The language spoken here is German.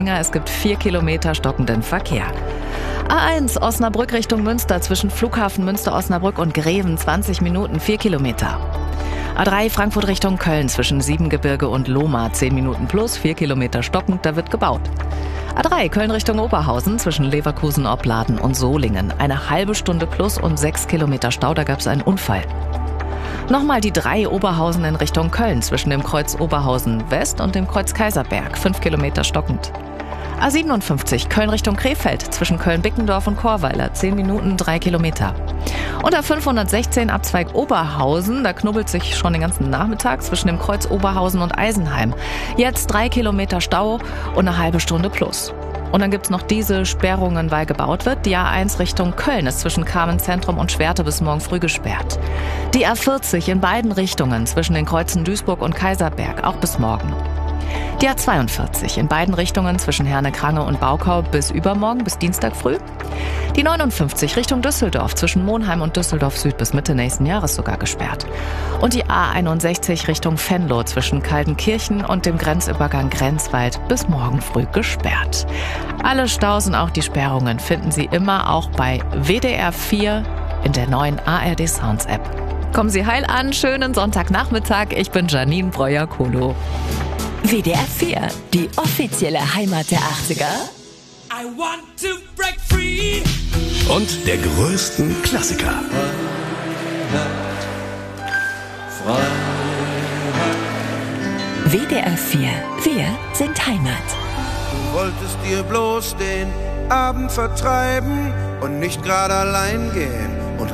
Es gibt 4 Kilometer stockenden Verkehr. A1 Osnabrück Richtung Münster zwischen Flughafen Münster-Osnabrück und Greven 20 Minuten, 4 Kilometer. A3 Frankfurt Richtung Köln zwischen Siebengebirge und Lohmar 10 Minuten plus, 4 Kilometer stockend, da wird gebaut. A3 Köln Richtung Oberhausen zwischen Leverkusen, Opladen und Solingen. Eine halbe Stunde plus und 6 Kilometer Stau, da gab es einen Unfall. Nochmal die 3 Oberhausen in Richtung Köln zwischen dem Kreuz Oberhausen West und dem Kreuz Kaiserberg, 5 Kilometer stockend. A57 Köln Richtung Krefeld zwischen Köln-Bickendorf und Chorweiler, 10 Minuten, 3 Kilometer. Und A516 Abzweig Oberhausen, da knubbelt sich schon den ganzen Nachmittag zwischen dem Kreuz Oberhausen und Eisenheim. Jetzt 3 Kilometer Stau und eine halbe Stunde plus. Und dann gibt's noch diese Sperrungen, weil gebaut wird. Die A1 Richtung Köln ist zwischen Carmen-Zentrum und Schwerte bis morgen früh gesperrt. Die A40 in beiden Richtungen zwischen den Kreuzen Duisburg und Kaiserberg, auch bis morgen. Die A42 in beiden Richtungen zwischen Herne-Krange und Baukau bis übermorgen, bis Dienstag früh. Die 59 Richtung Düsseldorf zwischen Monheim und Düsseldorf Süd bis Mitte nächsten Jahres sogar gesperrt. Und die A61 Richtung Venlo zwischen Kaltenkirchen und dem Grenzübergang Grenzwald bis morgen früh gesperrt. Alle Staus und auch die Sperrungen finden Sie immer auch bei WDR 4 in der neuen ARD Sounds App. Kommen Sie heil an, schönen Sonntagnachmittag. Ich bin Janine Breuer-Kolo. WDR 4, die offizielle Heimat der 80er. I want to break free. Und der größten Klassiker. WDR 4, wir sind Heimat. Du wolltest dir bloß den Abend vertreiben und nicht gerade allein gehen.